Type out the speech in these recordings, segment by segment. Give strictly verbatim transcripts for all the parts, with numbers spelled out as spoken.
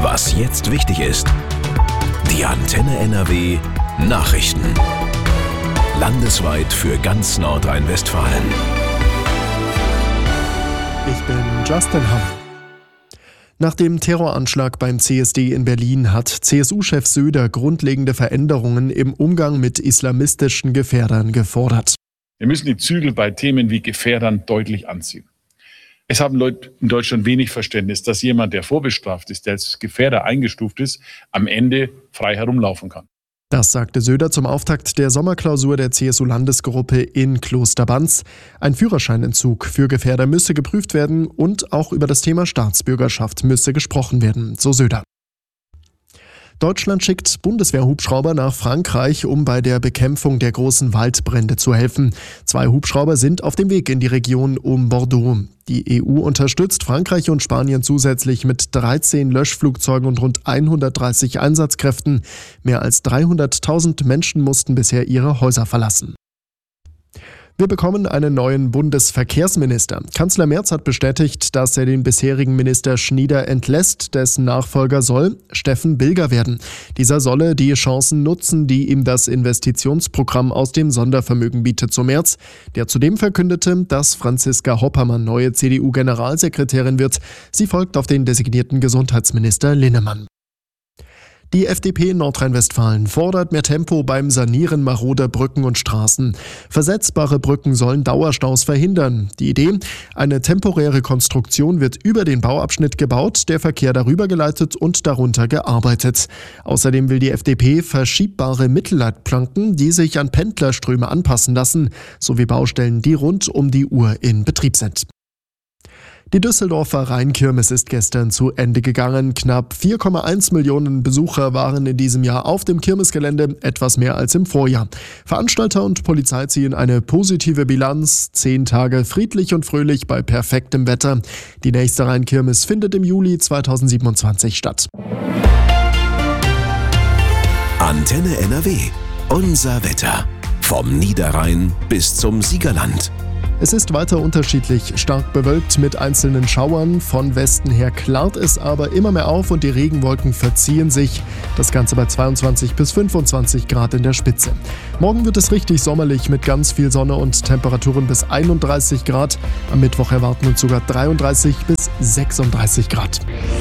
Was jetzt wichtig ist. Die Antenne N R W Nachrichten. Landesweit für ganz Nordrhein-Westfalen. Ich bin Justin Hamm. Nach dem Terroranschlag beim C S D in Berlin hat C S U-Chef Söder grundlegende Veränderungen im Umgang mit islamistischen Gefährdern gefordert. Wir müssen die Zügel bei Themen wie Gefährdern deutlich anziehen. Es haben Leute in Deutschland wenig Verständnis, dass jemand, der vorbestraft ist, der als Gefährder eingestuft ist, am Ende frei herumlaufen kann. Das sagte Söder zum Auftakt der Sommerklausur der C S U-Landesgruppe in Klosterbanz. Ein Führerscheinentzug für Gefährder müsse geprüft werden und auch über das Thema Staatsbürgerschaft müsse gesprochen werden, so Söder. Deutschland schickt Bundeswehrhubschrauber nach Frankreich, um bei der Bekämpfung der großen Waldbrände zu helfen. Zwei Hubschrauber sind auf dem Weg in die Region um Bordeaux. Die E U unterstützt Frankreich und Spanien zusätzlich mit dreizehn Löschflugzeugen und rund hundertdreißig Einsatzkräften. Mehr als dreihunderttausend Menschen mussten bisher ihre Häuser verlassen. Wir bekommen einen neuen Bundesverkehrsminister. Kanzler Merz hat bestätigt, dass er den bisherigen Minister Schnieder entlässt. Dessen Nachfolger soll Steffen Bilger werden. Dieser solle die Chancen nutzen, die ihm das Investitionsprogramm aus dem Sondervermögen bietet, so Merz, der zudem verkündete, dass Franziska Hoppermann neue C D U-Generalsekretärin wird. Sie folgt auf den designierten Gesundheitsminister Linnemann. Die F D P in Nordrhein-Westfalen fordert mehr Tempo beim Sanieren maroder Brücken und Straßen. Versetzbare Brücken sollen Dauerstaus verhindern. Die Idee: eine temporäre Konstruktion wird über den Bauabschnitt gebaut, der Verkehr darüber geleitet und darunter gearbeitet. Außerdem will die F D P verschiebbare Mittelleitplanken, die sich an Pendlerströme anpassen lassen, sowie Baustellen, die rund um die Uhr in Betrieb sind. Die Düsseldorfer Rheinkirmes ist gestern zu Ende gegangen. Knapp vier Komma eins Millionen Besucher waren in diesem Jahr auf dem Kirmesgelände, etwas mehr als im Vorjahr. Veranstalter und Polizei ziehen eine positive Bilanz. Zehn Tage friedlich und fröhlich bei perfektem Wetter. Die nächste Rheinkirmes findet im Juli zweitausendsiebenundzwanzig statt. Antenne N R W. Unser Wetter. Vom Niederrhein bis zum Siegerland. Es ist weiter unterschiedlich stark bewölkt mit einzelnen Schauern. Von Westen her klart es aber immer mehr auf und die Regenwolken verziehen sich. Das Ganze bei zweiundzwanzig bis fünfundzwanzig Grad in der Spitze. Morgen wird es richtig sommerlich mit ganz viel Sonne und Temperaturen bis einunddreißig Grad. Am Mittwoch erwarten uns sogar dreiunddreißig bis sechsunddreißig Grad.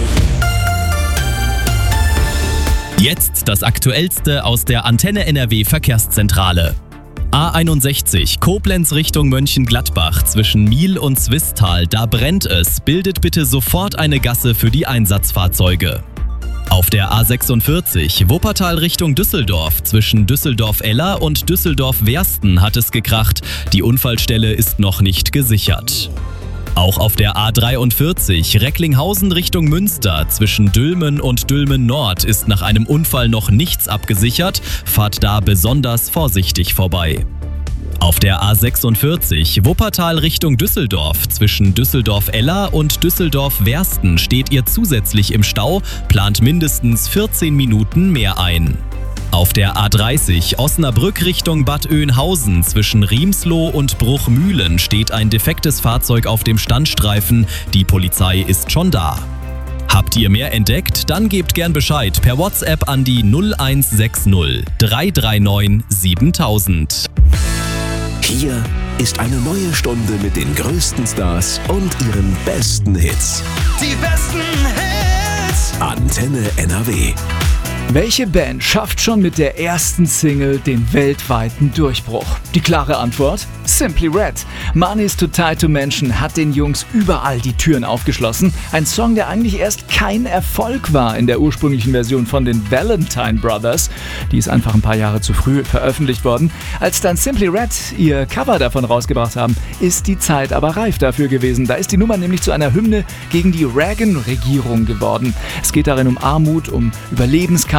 Jetzt das Aktuellste aus der Antenne N R W Verkehrszentrale. A einundsechzig, Koblenz Richtung Mönchengladbach zwischen Miel und Zwistal, da brennt es. Bildet bitte sofort eine Gasse für die Einsatzfahrzeuge. Auf der A sechsundvierzig, Wuppertal Richtung Düsseldorf zwischen Düsseldorf-Eller und Düsseldorf-Wersten hat es gekracht. Die Unfallstelle ist noch nicht gesichert. Auch auf der A dreiundvierzig, Recklinghausen Richtung Münster zwischen Dülmen und Dülmen Nord ist nach einem Unfall noch nichts abgesichert. Fahrt da besonders vorsichtig vorbei. Auf der A sechsundvierzig, Wuppertal Richtung Düsseldorf zwischen Düsseldorf-Eller und Düsseldorf-Wersten steht ihr zusätzlich im Stau, plant mindestens vierzehn Minuten mehr ein. Auf der A dreißig, Osnabrück Richtung Bad Oeynhausen zwischen Riemsloh und Bruchmühlen steht ein defektes Fahrzeug auf dem Standstreifen. Die Polizei ist schon da. Habt ihr mehr entdeckt? Dann gebt gern Bescheid per WhatsApp an die null eins sechs null drei drei neun siebentausend. Hier ist eine neue Stunde mit den größten Stars und ihren besten Hits. Die besten Hits! Antenne N R W. Welche Band schafft schon mit der ersten Single den weltweiten Durchbruch? Die klare Antwort: Simply Red. Money's Too Tight to Mention hat den Jungs überall die Türen aufgeschlossen. Ein Song, der eigentlich erst kein Erfolg war in der ursprünglichen Version von den Valentine Brothers. Die ist einfach ein paar Jahre zu früh veröffentlicht worden. Als dann Simply Red ihr Cover davon rausgebracht haben, ist die Zeit aber reif dafür gewesen. Da ist die Nummer nämlich zu einer Hymne gegen die Reagan-Regierung geworden. Es geht darin um Armut, um Überlebenskampf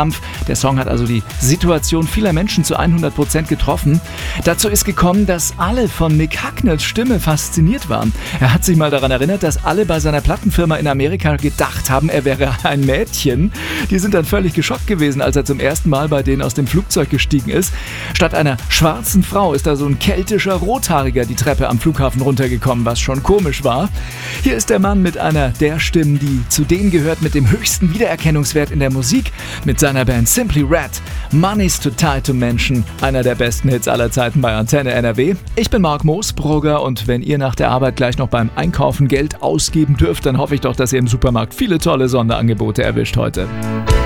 Wahlkampf. Der Song hat also die Situation vieler Menschen zu hundert Prozent getroffen. Dazu ist gekommen, dass alle von Mick Hucknalls Stimme fasziniert waren. Er hat sich mal daran erinnert, dass alle bei seiner Plattenfirma in Amerika gedacht haben, er wäre ein Mädchen. Die sind dann völlig geschockt gewesen, als er zum ersten Mal bei denen aus dem Flugzeug gestiegen ist. Statt einer schwarzen Frau ist da so ein keltischer Rothaariger die Treppe am Flughafen runtergekommen, was schon komisch war. Hier ist der Mann mit einer der Stimmen, die zu denen gehört mit dem höchsten Wiedererkennungswert in der Musik, mit seiner Band Simply Red. Money's Too Tight to Mention, einer der besten Hits aller Zeiten bei Antenne N R W. Ich bin Marc Moosbrugger und wenn ihr nach der Arbeit gleich noch beim Einkaufen Geld ausgeben dürft, dann hoffe ich doch, dass ihr im Supermarkt viele tolle Sonderangebote erwischt heute.